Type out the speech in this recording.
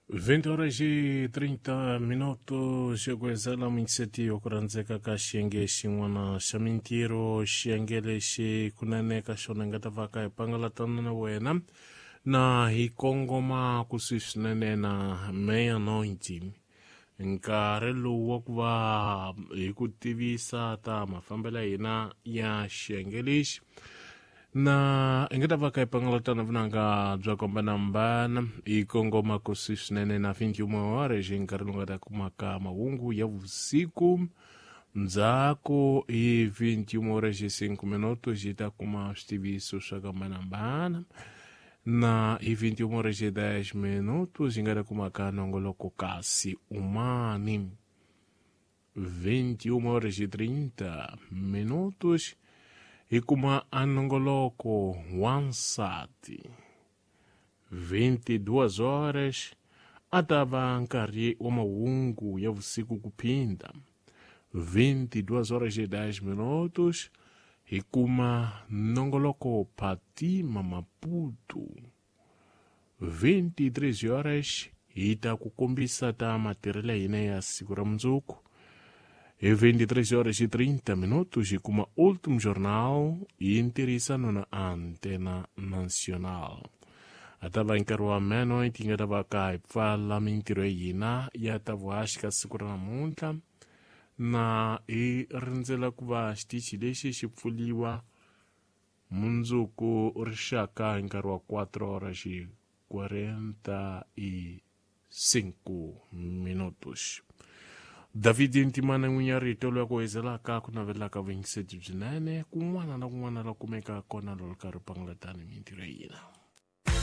20 horas e 30 minutos xekwezela mwingiseti okurandzeka ka xiyenge xin'wana xa mintirho xiyenge lexi kunaneka xona nga ta va ka hi pangalatana na wena na hi kongoma ku swi swinene na May Anointing, nkarhi lowu wa ku va hi ku tivisa ta mafambelo ya hina ya xiyenge lexi na i nga ta va ka hi pangalatana vunanga bya kombanambana hi kongoma ku swi swinene na 21 horas hi nkarhi lowu nga ta kumaka mahungu ya vusiku ndzhaku hi 21 horas e 5 minutos hi ta kuma switiviso swa kombanambana na hi 21 horas e 10 minutos hi nga ta kumaka nongoloko kasi umani 21 horas e 30 minutos hi kuma anongoloko wansati 22 horas a ta va nkarhi wa mahungu ya vusiku kuphinda 22 horas e 10 minutos hi kuma nongoloko Patima Maputo 23 horas hi ta ku kombisa ta matirhelo ya hina ya siku ra mundzuku hi 23 horas e 30 minutos hi kuma Último Jornal hi ntirhisano na Antena Nacional. A ta va nkarhi wa Manoit hi nga ta va ka hi pfala mintirho ya hina ya ta vuhaxi ka siku ra namuntlha na hi rindzela ku va xitichi lexi xi pfuliwa mundzuku rixaka hi nkarhi wa 4 horas e 45 minutos. David Ntimana n'winya rito loyi ku hezelaka ku navelaka vuyingiseti byinene kun'wana na kun'wana la kumeka kona lolo karhi pangalatani mintirho ya hina.